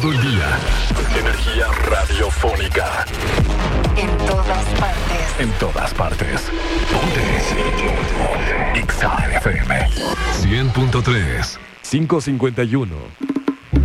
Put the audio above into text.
todo el día. Energía radiofónica. En todas partes. En todas partes. Ponte. XAFM 100.3. 551.